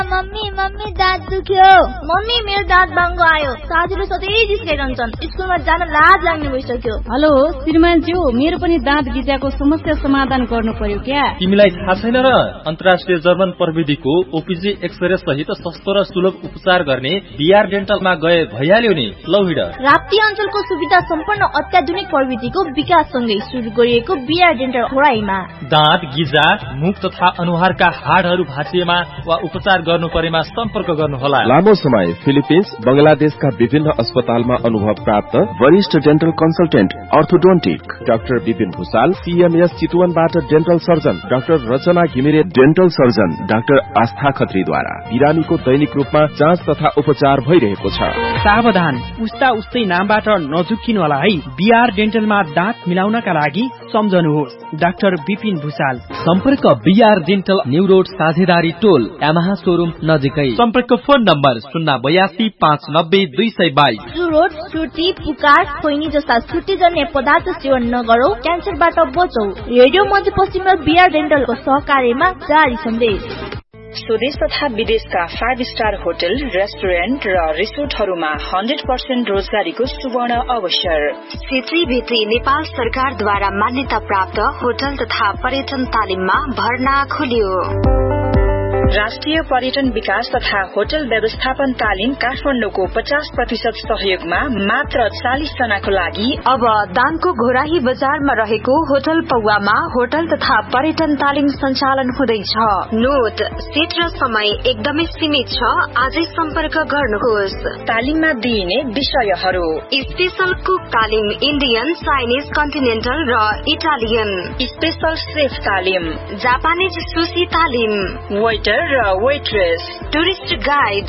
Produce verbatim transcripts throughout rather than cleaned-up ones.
Mummy mummy दाँत दुख्यो। Mummy मेरो दाँत बाङ्गो आयो। साथीहरु सधैँ जिस्काइरहन्छन्। स्कुलमा जान लाज लाग्ने भइसक्यो। हेलो श्रीमानज्यू, मेरो पनि दाँत गिजाको समस्या समाधान गर्नु पर्यो क्या? तिमीलाई थाहा छैन र? अन्तर्राष्ट्रिय जर्मन प्रविधिको ओपीजी एक्सरे सहित सस्तो र सुलभ उपचार गर्ने बीआर डेन्टलमा गए भइहाल्यो नि। लौ हिड। राप्ती अञ्चलको सुविधा सम्पन्न अत्याधुनिक प्रविधिको विकाससँगै सुरु गरिएको बीआर डेन्टल खोराईमा दाँत गिजा, मुख तथा अनुहारका हाडहरू भाँचिएमा वा उपचार गर्नु परेमा सम्पर्क गर्नुहोला। लामो समय फिलिपिन्स, बंगलादेशका विभिन्न अस्पतालमा अनुभव प्राप्त वरिष्ठ dental consultant orthodontic doctor Vipin Bhusal, CMS चितवनबाट dental surgeon doctor रचना घिमिरे, डेन्टल सर्जन डाक्टर आस्था खत्रीद्वारा बिरामीको दैनिक रूपमा जाँच तथा उपचार भइरहेको छ। सावधान, उस्ता उस्तै नामबाट नझुक्किनु होला है। बीआर डेन्टलमा दाँत मिलाउनका लागि सम्झनुहोस् डाक्टर विपिन भुसाल। सम्पर्क बीआर डेन्टल न्यू रोड साझेदारी टोल यामाहा शोरूम नजिकै। सम्पर्क फोन नम्बर शून्य बयासी पाँच नब्बे दुई सय बाइस। चुरोट, सुर्ती, पुकार, खैनी जस्ता छुट्टीजन्य पदार्थ सेवन नगरौ, क्यान्सरबाट बचौ। रेडियो मध्यपश्चिम र बीआर डेन्टलको सहकार्यमा जारी सन्देश। स्वदेश तथा विदेशका फाइभ स्टार होटल, रेस्टुरेन्ट र रिसोर्टहरूमा हन्ड्रेड पर्सेन्ट रोजगारीको सुवर्ण अवसर। क्षेत्रीय भित्री नेपाल सरकारद्वारा मान्यता प्राप्त होटल तथा पर्यटन तालिममा भर्ना खुल्यो। राष्ट्रिय पर्यटन विकास तथा होटल व्यवस्थापन तालिम काठमाडौँको पचास प्रतिशत सहयोगमा मात्र चालिस जनाको लागि अब दाङको घोराही बजारमा रहेको होटल पौवामा होटल तथा पर्यटन तालिम सञ्चालन हुँदैछ। नोट, सीट र समय एकदमै सीमित छ। आजै सम्पर्क गर्नुहोस्। तालिममा दिइने विषयहरू: स्पेशल कुक तालिम, इन्डियन, चाइनिज, कन्टिनेन्टल र इटालियन। स्पेशल सेफ तालिम, जापानिज सुशी तालिम, वेटर र वेट्रेस, टुरिस्ट गाइड।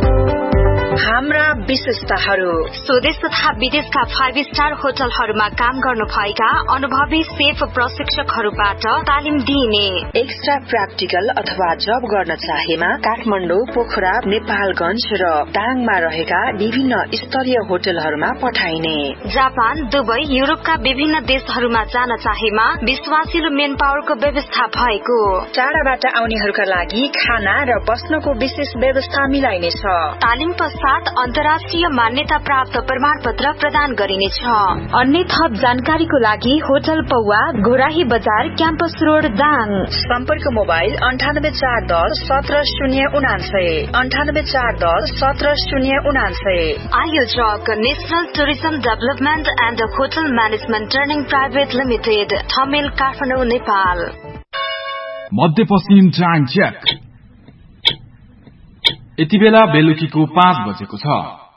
हाम्रा विशेषताहरू: स्वदेश तथा विदेशका फाइभ स्टार होटलहरूमा काम गर्नु भएका अनुभवी सेफ प्रशिक्षकहरूबाट तालिम दिइने। एक्स्ट्रा प्र्याक्टिकल अथवा जब गर्न चाहेमा काठमाडौँ, पोखरा, नेपालगंज र दाङमा रहेका विभिन्न स्तरीय होटलहरूमा पठाइने। जापान, दुबई, युरोपका विभिन्न देशहरूमा जान चाहेमा विश्वासिलो मेन पावरको व्यवस्था भएको। टाढाबाट आउनेहरूका लागि खाना र बस्नको विशेष व्यवस्था मिलाइनेछ। तालिम साथ अन्तर्राष्ट्रिय मान्यता प्राप्त प्रमाण पत्र प्रदान गरिनेछ। अन्य थप जानकारीको लागि होटल पौवा, घोराही बजार, क्याम्पस रोड, दाङ। सम्पर्क मोबाइल अन्ठानब्बे चार दस सत्र शून्य उनान्सय अन्ठानब्बे चार दस सत्र शून्य उनान्सय। आयोजक national tourism development and hotel management training private limited, Thamel, Kathmandu, Nepal. Madhyapashchim time check. यति बेला बेलुकीको पाँच बजेको छ।